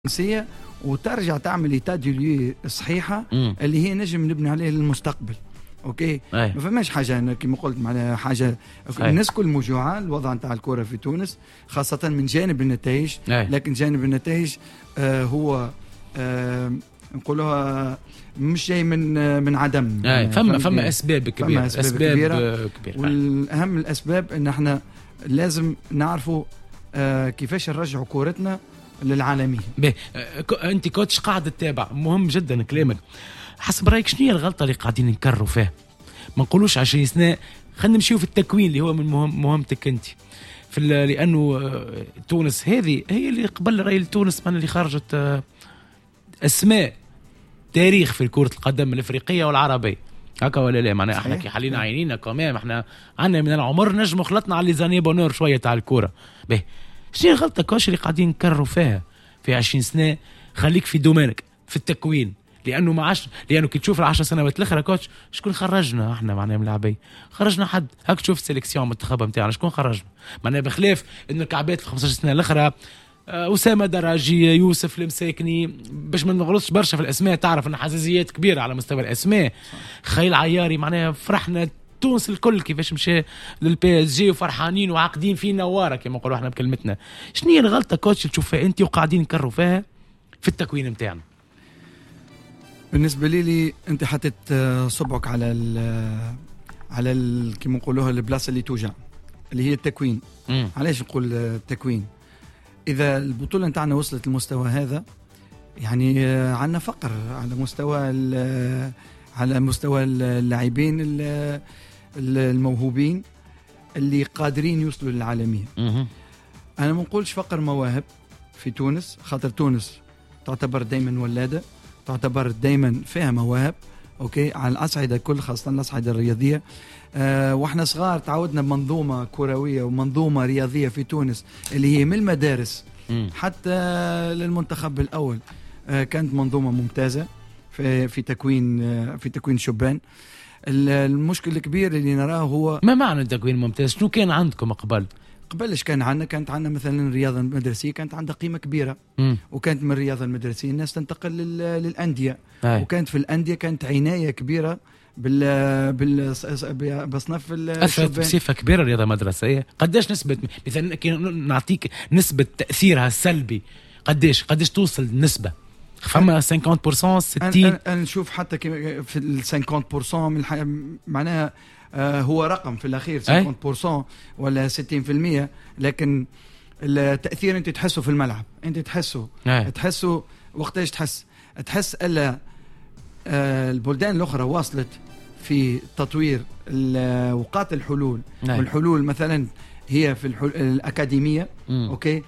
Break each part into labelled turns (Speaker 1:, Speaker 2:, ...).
Speaker 1: التونسية وترجع تعمل إيتاد صحيحة اللي هي نجم نبني عليه للمستقبل. اوكي ما فماش حاجه كما قلت معناها حاجه الناس كل موجوعه الوضع نتاع الكره في تونس خاصه من جانب النتائج. لكن جانب النتائج هو نقولوها مش جاي من عدم.
Speaker 2: فما اسباب كبيره
Speaker 1: كبيره والاهم الاسباب ان احنا لازم نعرفوا كيفاش نرجعوا كورتنا للعالميه.
Speaker 2: انت كوتش قاعد تتابع مهم جدا كلامك. حسب رايك شنو هي الغلطه اللي قاعدين نكرروا فيها؟ ما نقولوش 20 سنه، خلينا نمشيو في التكوين اللي هو من مهمتك انت لانه تونس هذه هي اللي قبل راي تونس من اللي خرجت اسماء تاريخ في كرة القدم الافريقيه والعربيه هكا ولا لا؟ معناها احنا كي حلينا عينينا كمان احنا عندنا من العمر نجم خلطنا على لي زاني بونور شويه تاع الكوره. باهي شنو الغلطه كوش اللي قاعدين نكرروا فيها في 20 سنه؟ خليك في دومينك في التكوين، لانه لانه كي تشوف ال10 سنوات الاخرى كوتش شكون خرجنا احنا معناها من اللاعبين؟ خرجنا حد؟ هاك تشوف السيليكسيون المنتخب نتاعنا شكون خرجنا؟ معناها بخلاف انه الكعبات في 15 سنه الاخرى أسامة دراجي، يوسف المساكني، باش ما نغلطش برشا في الاسماء، تعرف ان حساسيات كبيره على مستوى الاسماء. خيل عياري معناها فرحنا تونس الكل كيفاش مشى للبي اس جي وفرحانين وعاقدين فيه نواره كما نقولوا احنا بكلمتنا. شنو هي الغلطه كوتش تشوفها انت وقاعدين نكرروا فيها في التكوين نتاعنا؟
Speaker 1: بالنسبه لي انت حطيت صبعك على كيما نقولوها البلاصه اللي توجع اللي هي التكوين. علاش نقول التكوين؟ اذا البطوله نتاعنا وصلت للمستوى هذا يعني عندنا فقر على مستوى اللاعبين الموهوبين اللي قادرين يوصلوا للعالميه. انا ما نقولش فقر مواهب في تونس، خاطر تونس تعتبر دائما ولاده، تعتبر دائما فيها مواهب اوكي على الاصعده الكل، خاصه الاصعده الرياضيه. واحنا صغار تعودنا بمنظومه كرويه ومنظومه رياضيه في تونس اللي هي من المدارس حتى للمنتخب الاول. كانت منظومه ممتازه في تكوين شبان. المشكل الكبير اللي نراه هو
Speaker 2: ما معنى تكوين ممتاز؟ شنو كان عندكم
Speaker 1: قبلش كانت عندنا مثلا الرياضه المدرسيه كانت عندها قيمه كبيره. وكانت من الرياضه المدرسيه الناس تنتقل للانديه. وكانت في الانديه كانت عنايه كبيره بصنف
Speaker 2: أثرت بصفة كبيرة الرياضة المدرسية. قديش نسبة مثلا نعطيك نسبة تأثيرها السلبي قديش توصل النسبة؟ فما 50% 60.
Speaker 1: أنا نشوف حتى في 50% معناها هو رقم في الأخير 50% ولا 60%، لكن التأثير أنت تحسه في الملعب، أنت تحسه وقتاش تحس ألا البلدان الأخرى واصلت في تطوير وقات الحلول. والحلول مثلا هي في الأكاديمية أوكي.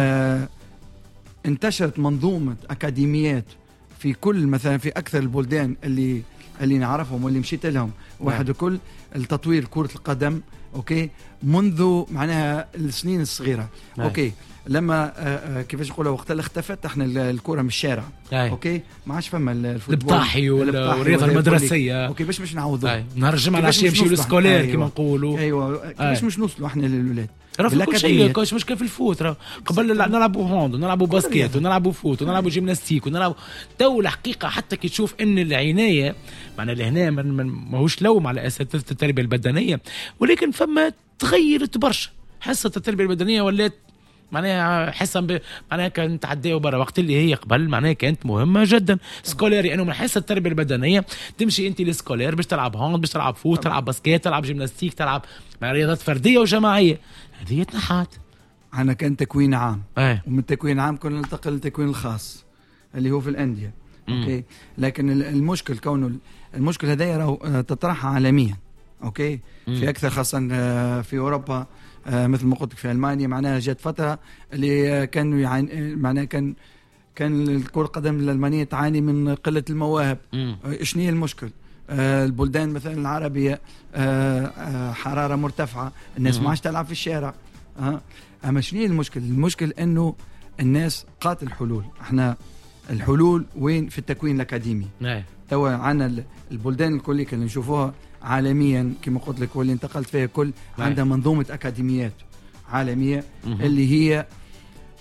Speaker 1: انتشرت منظومة أكاديميات في كل مثلا في أكثر البلدان اللي نعرفهم واللي مشيت لهم واحد وكل التطوير كرة القدم أوكي منذ معناها السنين الصغيرة أوكي. لما كيفاش نقولوا وقت اللي اختفت احنا الكره من الشارع اوكي ما عادش فما
Speaker 2: البطاحي والرياضه المدرسيه
Speaker 1: اوكي باش نعوضوا
Speaker 2: نهار الجمعه العشيه نمشيو للسكولير كيما نقولوا.
Speaker 1: ايوه كيفاش مش نوصلوا احنا للولاد؟
Speaker 2: راه كل شيء كاش مشكله في الفوت. قبل نلعبوا هوند ونلعبوا باسكيت ونلعبوا فوت ونلعبوا جيمناستيك ونلعبوا تو الحقيقه حتى كي تشوف ان العنايه معنا لهنا ماهوش لوم على اساتذه التربيه البدنيه، ولكن فما تغيرت برشا. حصه التربيه البدنيه ولات معناها حصه معناها كانت تعديوا برا، وقت اللي هي قبل معناها كانت مهمه جدا. سكولير انه من حصه التربيه البدنيه تمشي انت للسكولير باش تلعب هوند، باش تلعب فوت، تلعب باسكيت، تلعب جيمناستيك، تلعب رياضات فرديه وجماعيه. هذه تنحات.
Speaker 1: انا كان تكوين عام ومن تكوين عام كنا ننتقل للتكوين الخاص اللي هو في الانديه اوكي. لكن المشكل كونه المشكل هذا تطرح عالميا اوكي في اكثر خاصه في اوروبا. مثل ما قلت في ألمانيا معناها جات فترة اللي كانوا يعني معناها كان الكرة القدم الألمانية تعاني من قلة المواهب. شنو هي المشكل؟ البلدان مثلا العربية حرارة مرتفعة، الناس ما عادش تلعب في الشارع. أما شنو هي المشكل؟ المشكل إنه الناس قات الحلول. احنا الحلول وين؟ في التكوين الأكاديمي. توا عنا البلدان الكل اللي نشوفوها عالميا كما قلت لك واللي انتقلت فيها كل عندها منظومة أكاديميات عالمية اللي هي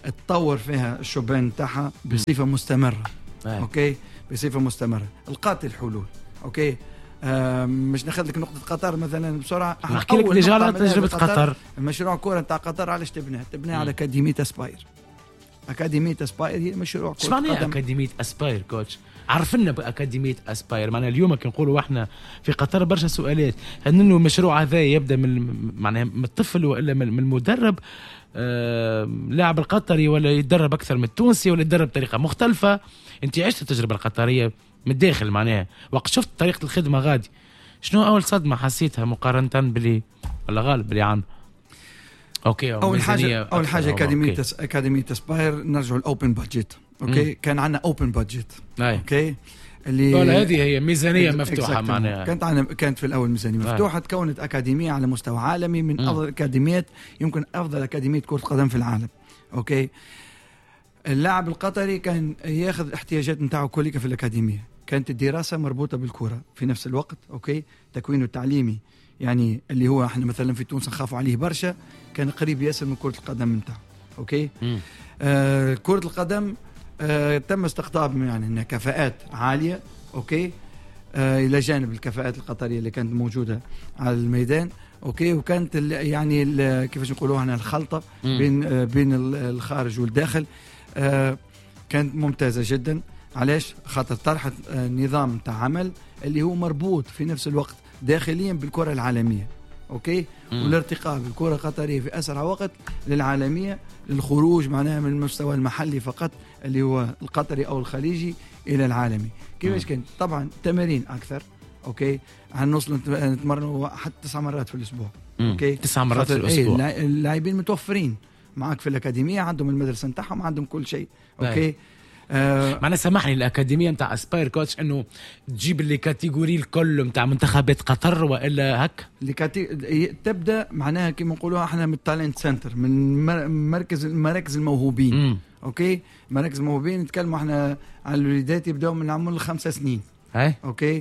Speaker 1: تطور فيها الشبان تاعها بصفه مستمره. اوكي بصفه مستمره. لقات الحلول. اوكي مش ناخذ لك نقطه قطر مثلا بسرعه.
Speaker 2: نحكي لك ديجا على تجربه قطر.
Speaker 1: المشروع كوره تاع قطر علاش تبناه على اكاديميه اسباير. أكاديمية أسباير هي مشروع كرة قدم.
Speaker 2: شو أكاديمية أسباير كوتش؟ عرفنا بأكاديمية أسباير. معنا اليوم كي نقولوا إحنا في قطر برشا سؤالات. هل إنه المشروع هذا يبدأ معناها من الطفل ولا من المدرب لاعب القطري، ولا يتدرب أكثر من التونسي، ولا يتدرب بطريقة مختلفة؟ أنت عشت التجربة القطرية من الداخل، معناها وقت شفت طريقة الخدمة غادي شنو أول صدمة حسيتها مقارنة بلي ولا غالب بلي عنه؟ اوكي
Speaker 1: اول حاجه اكاديميه اسباير نرجعوا الاوبن بادجت. اوكي كان عندنا اوبن بادجت. اوكي
Speaker 2: اللي هذه هي ميزانيه مفتوحه معناها.
Speaker 1: كانت في الاول ميزانيه مفتوحه. تكونت اكاديميه على مستوى عالمي من افضل الاكاديميات، يمكن افضل اكاديميه كره قدم في العالم. اوكي اللاعب القطري كان ياخذ الاحتياجات نتاعو كلها في الاكاديميه. كانت الدراسه مربوطه بالكره في نفس الوقت. اوكي تكوينه التعليمي يعني اللي هو احنا مثلا في تونس نخافوا عليه برشا، كان قريب ياسر من كرة القدم نتاعو. اوكي كرة القدم تم استقطاب يعني انها كفاءات عالية. اوكي الى جانب الكفاءات القطرية اللي كانت موجودة على الميدان. اوكي وكانت يعني كيفاش نقولوا هنا الخلطة بين الخارج والداخل كانت ممتازة جدا. علاش؟ خاطر طرحت نظام تاع عمل اللي هو مربوط في نفس الوقت داخليا بالكرة العالمية. اوكي والارتقاء بالكرة القطرية في اسرع وقت للعالمية، للخروج معناها من المستوى المحلي فقط اللي هو القطري او الخليجي الى العالمي. كيفاش كان؟ طبعا تمارين اكثر. اوكي هنوصل نتمرنوا حتى 9 مرات في الاسبوع.
Speaker 2: اوكي 9 مرات في الاسبوع.
Speaker 1: اللاعبين متوفرين معك في الاكاديمية، عندهم المدرسة نتاعهم، عندهم كل شيء. اوكي
Speaker 2: معنا سامحني الأكاديمية متاع أسباير كوتش إنه تجيب اللي كاتيجوري الكل متاع منتخبات قطر وإلا هك
Speaker 1: اللي تبدأ معناها كما نقولوها إحنا من التالنت سنتر، من مراكز الموهوبين. أوكي مراكز الموهوبين نتكلموا إحنا على الوليدات يبدأوا من عمر 5 سنين. أوكي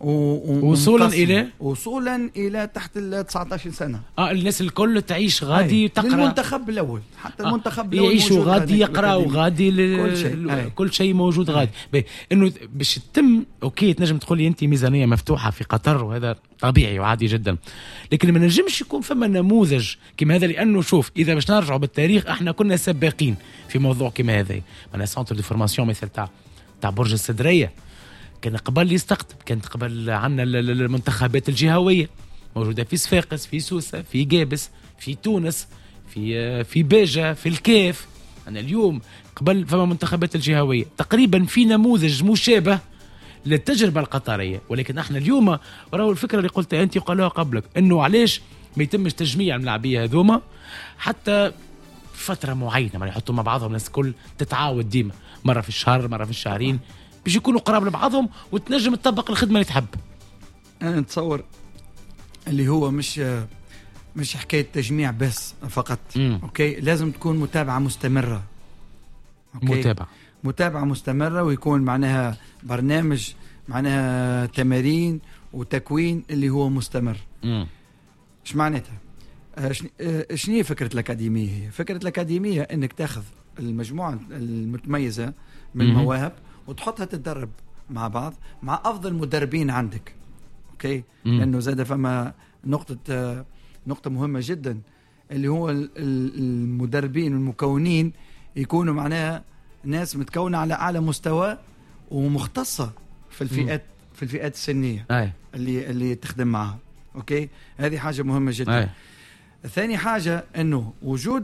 Speaker 1: وصولا الى تحت ال 19 سنه.
Speaker 2: الناس الكل تعيش غادي تقرا
Speaker 1: المنتخب الاول، حتى المنتخب الاول
Speaker 2: يعيشوا غادي يقراوا غادي كل شيء موجود غادي. انه باش تتم اوكي تنجم تقول لي انت ميزانيه مفتوحه في قطر وهذا طبيعي وعادي جدا، لكن ما نجمش يكون فما نموذج كما هذا. لانه شوف اذا باش نرجعوا بالتاريخ احنا كنا سباقين في موضوع كما هذا. انا سنتر دي فورماسيون مثل تاع برج السدريه كان قبل يستقطب، كانت قبل عنا المنتخبات الجهوية موجودة في صفاقس، في سوسة، في جابس، في تونس، في باجة، في الكاف. أنا اليوم قبل فما منتخبات الجهوية تقريبا في نموذج مشابه للتجربة القطرية. ولكن احنا اليوم وراه الفكرة اللي قلتها أنت وقالوها قبلك إنه علاش ما يتمش تجميع الملاعبية هذوما حتى فترة معينة، ما يحطوا مع بعضهم الناس كل تتعاود ديما مرة في الشهر مرة في الشهرين باش يكونوا قراب لبعضهم وتنجم تطبق الخدمه اللي تحب.
Speaker 1: انا نتصور اللي هو مش حكايه تجميع بس فقط. اوكي لازم تكون متابعه مستمره.
Speaker 2: أوكي؟
Speaker 1: متابعه مستمره ويكون معناها برنامج معناها تمارين وتكوين اللي هو مستمر. ايش معناتها؟ شنو هي فكره الاكاديميه؟ هي فكره الاكاديميه انك تاخذ المجموعه المتميزه من المواهب وتحطها تتدرب مع بعض مع أفضل مدربين عندك. أوكي لأنه زاد فما نقطة مهمة جدا اللي هو المدربين والمكونين يكونوا معناها ناس متكونة على أعلى مستوى ومختصة في الفئات السنية اللي تخدم معها. أوكي هذه حاجة مهمة جدا. ثاني حاجة إنه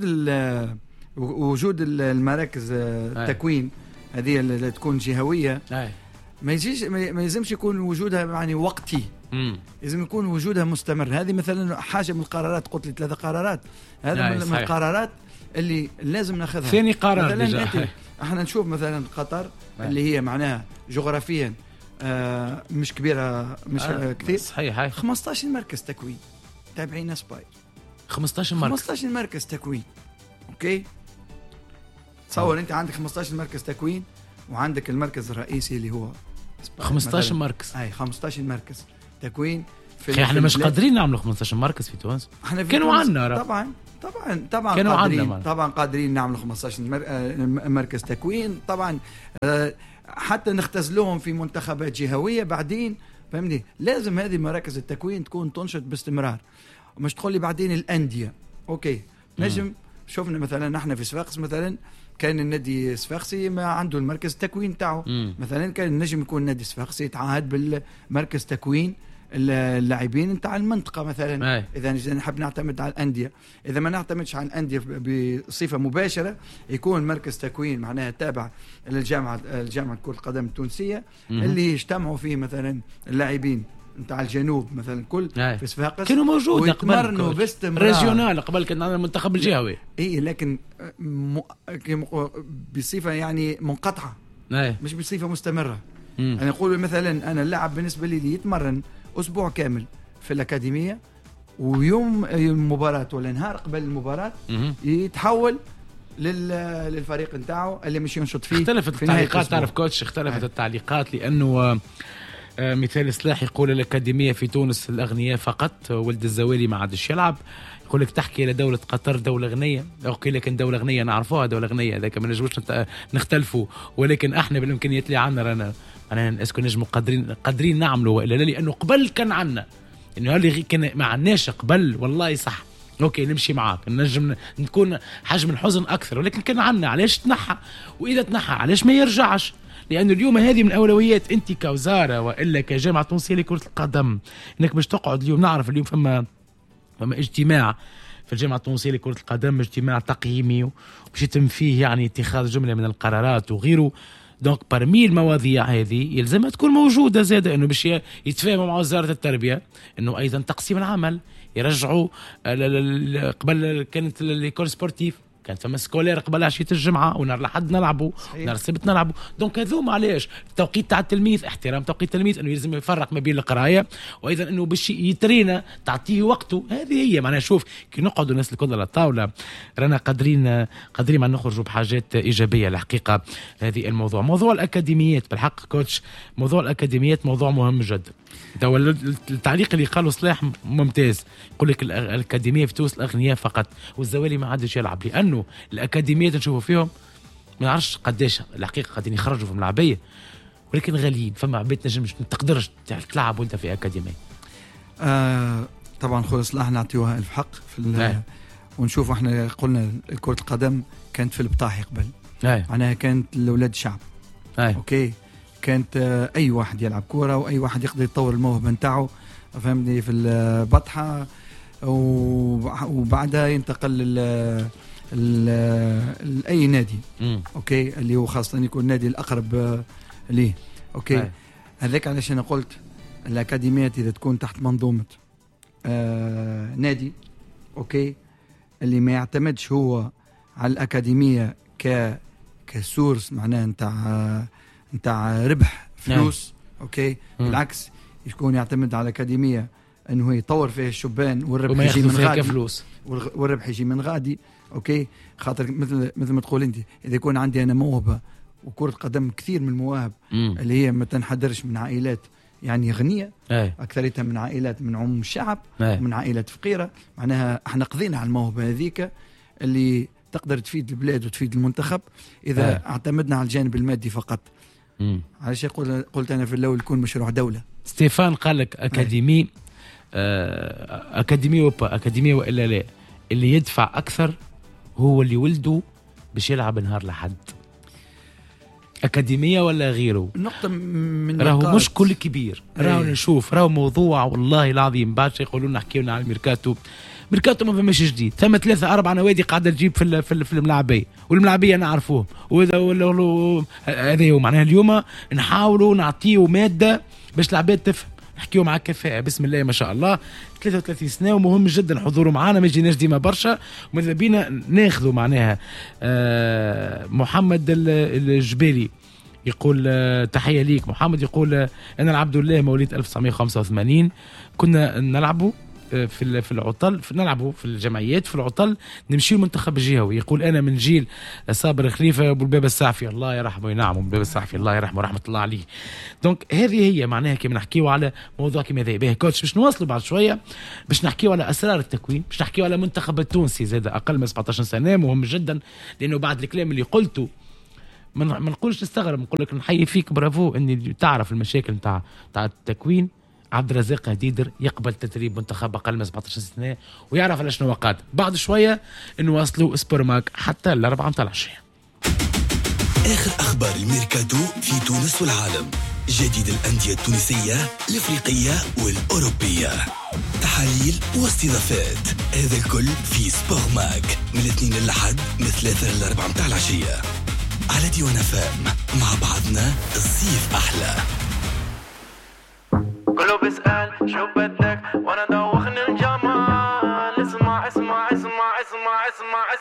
Speaker 1: وجود المراكز التكوين هذه اللي تكون جهوية ما يلزمش يكون وجودها يعني وقتي. لازم يكون وجودها مستمر. هذه مثلا حاجة من القرارات، قلت لي 3 قرارات، هذا من القرارات اللي لازم ناخذها.
Speaker 2: ثاني قرار
Speaker 1: احنا نشوف مثلا قطر اللي هي معناها جغرافيا مش كبيرة مش كثير.
Speaker 2: صحيح
Speaker 1: 15 مركز تكوين تابعين اسباير.
Speaker 2: 15
Speaker 1: مركز تكوين. اوكي تصور انت عندك 15 مركز تكوين وعندك المركز الرئيسي اللي هو
Speaker 2: 15 مركز.
Speaker 1: 15 مركز تكوين
Speaker 2: احنا مش قادرين نعملوا 15 مركز في تونس. كانوا عنا
Speaker 1: طبعا قادرين نعملوا 15 مركز تكوين طبعا، حتى نختزلوهم في منتخبات جهوية بعدين، فهمني. لازم هذه مراكز التكوين تكون تنشط باستمرار، مش تقول لي بعدين الأندية. أوكي نجم شوفنا مثلا نحن في صفاقس مثلا كان النادي صفاقسي ما عنده المركز التكوين تاعه مثلا، كان نجم يكون نادي صفاقسي يتعهد بالمركز تكوين اللاعبين نتاع المنطقة مثلا. إذا نحب نعتمد على الأندية، إذا ما نعتمدش على الأندية بصفة مباشرة يكون مركز تكوين معناها تابع للجامعة كرة القدم التونسية اللي يجتمعوا فيه مثلا اللاعبين نتاع الجنوب مثلا كل في صفاقس
Speaker 2: كانوا موجود
Speaker 1: ويتمرنوا باستمرار.
Speaker 2: ريجيونال قبل كان عندنا المنتخب الجهوي
Speaker 1: لكن بصفة يعني منقطعة مش بصفة مستمرة. أنا أقول مثلا أنا اللاعب بالنسبة لي يتمرن أسبوع كامل في الأكاديمية، ويوم المباراة ولا نهار قبل المباراة يتحول للفريق نتاعه اللي مش ينشط فيه.
Speaker 2: اختلفت التعليقات، تعرف كوتش، اختلفت التعليقات لأنه مثال سلاح يقول الأكاديمية في تونس الأغنياء فقط، ولد الزوالي ما عادش يلعب. يقول لك تحكي إلى دولة قطر دولة غنية، أوكي لكن دولة غنية نعرفوها دولة غنية، لكن ما نجموش نختلفوا، ولكن احنا بالإمكانيات اللي عنا أنا اسكو نجموا قادرين نعملوا، وإلا لا، لأنه قبل كان عنا إنه اللي كان ما عناش قبل والله صح أوكي نمشي معاك، نجم نكون حجم الحزن أكثر، ولكن كان عنا علاش تنحى، وإذا تنحى علاش ما يرجعش؟ لأنه اليوم هذه من أولويات أنت كوزارة وإلا كجامعة تونسية لكرة القدم، إنك باش تقعد اليوم. نعرف اليوم فما اجتماع في الجامعة التونسية لكرة القدم، اجتماع تقييمي وباش يتم فيه يعني اتخاذ جملة من القرارات وغيره. دونك برمي المواضيع هذه يلزمها تكون موجودة زادة، إنه باش يتفاهموا مع وزارة التربية إنه أيضا تقسيم العمل، يرجعوا قبل كانت الكول سبورتيف كانت فما سكولير قبل عشية الجمعة ونهار الأحد نلعبوا نهار السبت نلعبوا. دونك هذوما علاش التوقيت تاع التلميذ، احترام توقيت التلميذ، انه يلزم يفرق ما بين القرايه وايضا انه باش يترينا تعطيه وقته. هذه هي معناها. شوف كي نقعدوا الناس الكل على الطاوله رانا قادرين ما نخرجوا بحاجات ايجابيه. الحقيقه هذه الموضوع موضوع الاكاديميات بالحق كوتش، موضوع الاكاديميات موضوع مهم جدا. التعليق اللي قاله صلاح ممتاز، يقول لك الأكاديمية في تونس الأغنياء فقط والزوالي ما عادش يلعب، لأنه الأكاديميات نشوفوا فيهم ما نعرفش قداش الحقيقة قاعدين يخرجوا في الملاعبية، ولكن غاليين. فما عبيت نجمش تقدرش تلعب وانت في أكاديمية.
Speaker 1: طبعا خويا صلاح نعطيوها ألف حق في ونشوف احنا قلنا كرة القدم كانت في البطاحي قبل، معناها كانت لأولاد الشعب. اوكي كانت اي واحد يلعب كوره واي واحد يقدر يطور الموهبه نتاعو، فهمني، في البطحه، وبعدها ينتقل لاي نادي. اوكي اللي هو خاصه يكون النادي الاقرب ليه. اوكي هذاك علاش انا قلت الاكاديميات اذا تكون تحت منظومه نادي، اوكي اللي ما يعتمدش هو على الاكاديميه كسورس معناه نتاع ربح فلوس. اوكي بالعكس يكون يعتمد على اكاديميه انه يطور فيها الشبان والربح يجي من غادي
Speaker 2: فلوس،
Speaker 1: والربح يجي من غادي. اوكي خاطر مثل ما تقول انت، اذا يكون عندي انا موهبه وكرة قدم كثير من المواهب اللي هي ما تنحدرش من عائلات يعني غنيه، اكثريتها من عائلات من عموم الشعب، من عائلات فقيره، معناها احنا قضينا على الموهبه هذيك اللي تقدر تفيد البلاد وتفيد المنتخب اذا اعتمدنا على الجانب المادي فقط. علاش قلت انا في الاول يكون مشروع دوله.
Speaker 2: ستيفان قال لك اكاديمي اكاديميه والا لا، اللي يدفع اكثر هو اللي ولده باش يلعب نهار لحد، أكاديمية ولا غيره.
Speaker 1: نقطة من
Speaker 2: راهو مش كل كبير. راهو نشوف راهو موضوع والله العظيم باش يقولون نحكيونا على الميركاتو ما فماش جديد. ثم 3-4 نوادي قاعدة تجيب في الملاعبية، والملاعبية نعرفوهم، هذا هو معناها. اليوم نحاولوا نعطيه مادة باش العباد تفهم، نحكيو مع كفاءة بسم الله ما شاء الله. 33 سنة ومهم جدا حضوره معانا، ما يجيناش ديما برشا، وماذا بينا ناخذوا معناها. محمد الجبالي يقول تحية ليك محمد، يقول أنا العبد الله مواليد 1985 كنا نلعبوا في العطل، نلعبوا في الجمعيات في العطل، نمشي المنتخب الجهوي يقول انا من جيل صابر خليفه ابو الباب السعفي الله يرحمه، ينعم ابو الباب السعفي الله يرحمه رحمه الله عليه. دونك هذه هي معناها كي نحكيو على موضوع كيما هذا. باهي كوتش باش نواصلوا بعد شويه باش نحكيو على اسرار التكوين، باش نحكيو على منتخب التونسي زاد اقل من 17 سنه، مهم جدا لانه بعد الكلام اللي قلته ما نقولش نستغرب، نقول لك نحيي فيك برافو اني تعرف المشاكل نتاع التكوين. عبد الرزاق هديدر يقبل تدريب منتخب اقل من 17 سنه ويعرف على شنو وقعت. بعد شويه نواصلوا سبورماك حتى الأربعة متاع العشيه.
Speaker 3: اخر اخبار الميركاتو في تونس والعالم، جديد الانديه التونسيه الافريقيه والاوروبيه، تحاليل واستضافات، هذا الكل في سبورماك من الاثنين للحد من 3 ل4 متاع العشيه على ديوان فام. مع بعضنا الصيف احلى.
Speaker 4: كله بيسأل شو بدنا